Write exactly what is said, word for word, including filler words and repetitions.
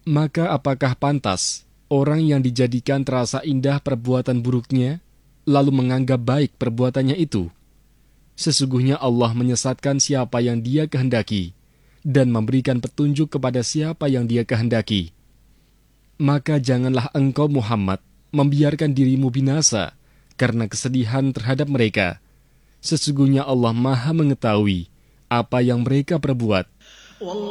Maka apakah pantas orang yang dijadikan terasa indah perbuatan buruknya, lalu menganggap baik perbuatannya itu? Sesungguhnya Allah menyesatkan siapa yang Dia kehendaki, dan memberikan petunjuk kepada siapa yang Dia kehendaki. Maka janganlah engkau Muhammad membiarkan dirimu binasa karena kesedihan terhadap mereka. Sesungguhnya Allah Maha mengetahui apa yang mereka perbuat.